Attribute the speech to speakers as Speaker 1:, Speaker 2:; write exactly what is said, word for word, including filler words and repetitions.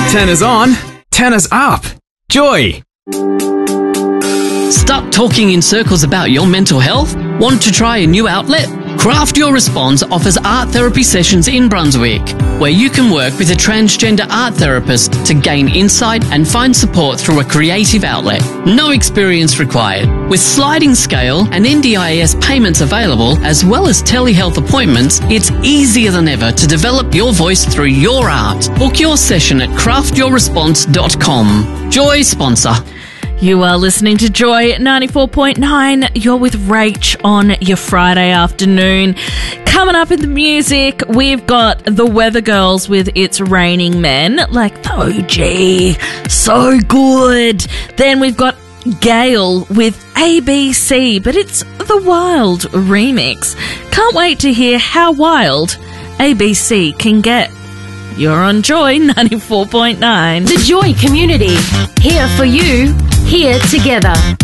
Speaker 1: Tenors on, tenors up. Joy.
Speaker 2: Stuck talking in circles about your mental health? Want to try a new outlet? Craft Your Response offers art therapy sessions in Brunswick, where you can work with a transgender art therapist to gain insight and find support through a creative outlet. No experience required. With sliding scale and N D I S payments available, as well as telehealth appointments, it's easier than ever to develop your voice through your art. Book your session at craft your response dot com. Joy sponsor.
Speaker 3: You are listening to Joy ninety-four point nine. You're with Rach on your Friday afternoon. Coming up in the music, we've got the Weather Girls with It's Raining Men, like the O G. So good. Then we've got Gale with A B C, but it's the Wild remix. Can't wait to hear how wild A B C can get. You're on Joy ninety-four point nine.
Speaker 4: The Joy community. Here for you. Here together.